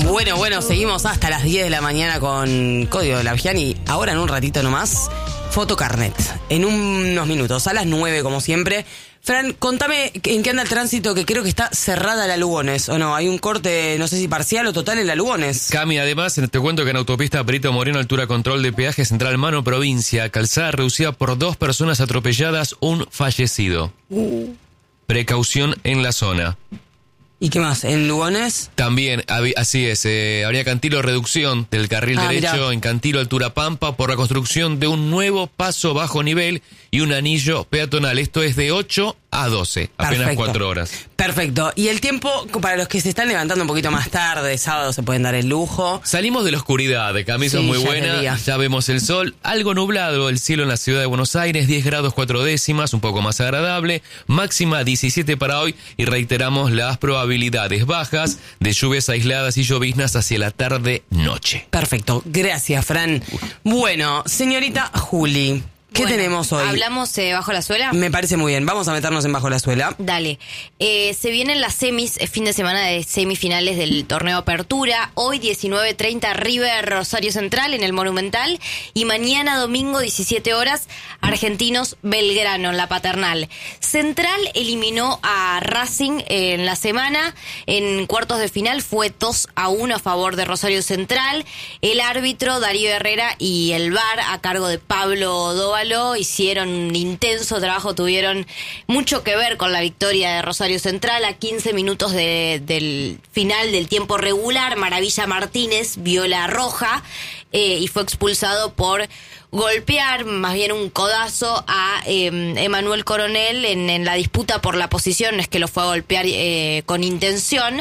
Bueno, seguimos hasta las 10 de la mañana con Código Largiani y ahora en un ratito nomás, Fotocarnet. En unos minutos, a las 9 como siempre. Fran, contame en qué anda el tránsito, que creo que está cerrada la Lugones, ¿o no? Hay un corte, no sé si parcial o total en la Lugones. Cami, además, te cuento que en autopista Perito Moreno, altura control de peaje Central Mano, provincia, calzada reducida por 2 personas atropelladas, un fallecido. Precaución en la zona. ¿Y qué más? ¿En Lugones? También, así es, habría Cantilo reducción del carril derecho mirá. En Cantilo, altura Pampa, por la construcción de un nuevo paso bajo nivel y un anillo peatonal. Esto es de 8 a 12, apenas Perfecto. 4 horas. Perfecto. Y el tiempo, para los que se están levantando un poquito más tarde, sábado se pueden dar el lujo. Salimos de la oscuridad, de camisa muy buena, ya vemos el sol, algo nublado el cielo en la ciudad de Buenos Aires, 10 grados 4 décimas, un poco más agradable, máxima 17 para hoy y reiteramos las probabilidades bajas de lluvias aisladas y lloviznas hacia la tarde-noche. Perfecto, gracias Fran. Bueno, señorita Juli, ¿qué tenemos hoy? ¿Hablamos Bajo la Suela? Me parece muy bien, vamos a meternos en Bajo la Suela. Dale. Se vienen las semis, fin de semana de semifinales del torneo Apertura. Hoy 19:30 River Rosario Central en el Monumental. Y mañana domingo 17 horas Argentinos Belgrano en la Paternal. Central eliminó a Racing en la semana. En cuartos de final fue 2-1 a favor de Rosario Central. El árbitro Darío Herrera y el VAR a cargo de Pablo Dóvalo hicieron un intenso trabajo, tuvieron mucho que ver con la victoria de Rosario Central. A 15 minutos del final del tiempo regular, Maravilla Martínez vio la roja y fue expulsado por golpear, más bien un codazo, a Emanuel Coronel en la disputa por la posición. Es que lo fue a golpear con intención,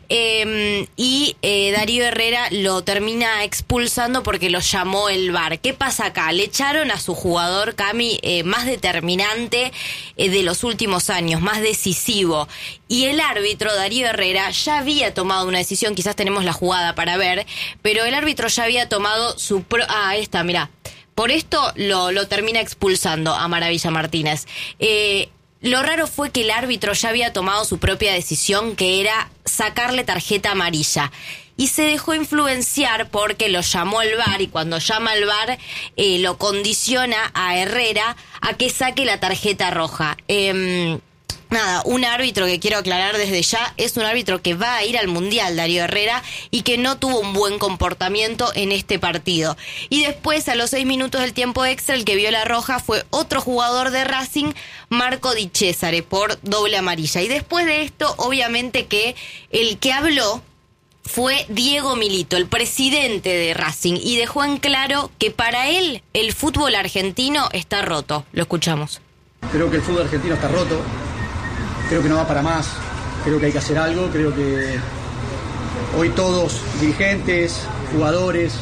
y Darío Herrera lo termina expulsando porque lo llamó el VAR. ¿Qué pasa acá? Le echaron a su jugador, Cami, más determinante de los últimos años, más decisivo, y el árbitro Darío Herrera ya había tomado una decisión. Quizás tenemos la jugada para ver, pero el árbitro ya había tomado su esta, mirá. Por esto lo termina expulsando a Maravilla Martínez. Lo raro fue que el árbitro ya había tomado su propia decisión, que era sacarle tarjeta amarilla. Y se dejó influenciar porque lo llamó el VAR, y cuando llama al VAR lo condiciona a Herrera a que saque la tarjeta roja. Nada, un árbitro que quiero aclarar desde ya, es un árbitro que va a ir al Mundial, Darío Herrera, y que no tuvo un buen comportamiento en este partido. Y después, a los 6 minutos del tiempo extra, el que vio la roja fue otro jugador de Racing, Marco Di Cesare, por doble amarilla. Y después de esto, obviamente que el que habló fue Diego Milito, el presidente de Racing, y dejó en claro que para él el fútbol argentino está roto. Lo escuchamos. Creo que el fútbol argentino está roto. Creo que no va para más, creo que hay que hacer algo, creo que hoy todos, dirigentes, jugadores,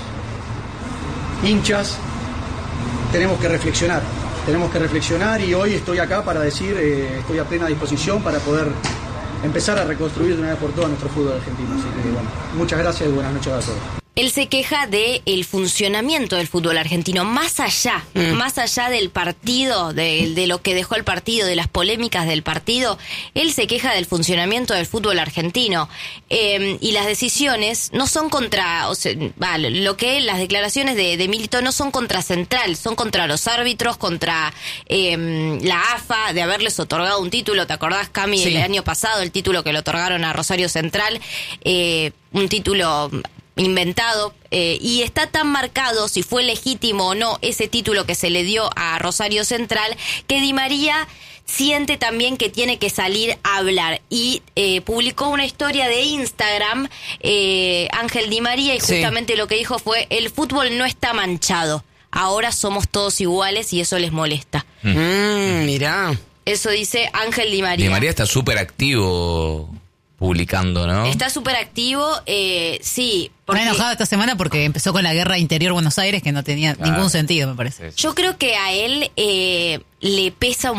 hinchas, tenemos que reflexionar y hoy estoy acá para decir, estoy a plena disposición para poder empezar a reconstruir de una vez por todas nuestro fútbol argentino. Así que bueno, muchas gracias y buenas noches a todos. Él se queja del funcionamiento del fútbol argentino, más allá del partido, de lo que dejó el partido, de las polémicas del partido. Él se queja del funcionamiento del fútbol argentino, y las decisiones no son contra, las declaraciones de Milito no son contra Central, son contra los árbitros, contra la AFA, de haberles otorgado un título. ¿Te acordás, Cami, el año pasado, el título que le otorgaron a Rosario Central? Un título inventado, y está tan marcado si fue legítimo o no ese título que se le dio a Rosario Central, que Di María siente también que tiene que salir a hablar, y publicó una historia de Instagram, Ángel Di María, y justamente lo que dijo fue: el fútbol no está manchado, ahora somos todos iguales y eso les molesta. Mirá. Eso dice Ángel Di María. Di María está súper activo publicando, ¿no? Está súper activo, sí. Me he enojado esta semana porque empezó con la guerra interior Buenos Aires, que no tenía ningún sentido, me parece. Yo creo que a él le pesa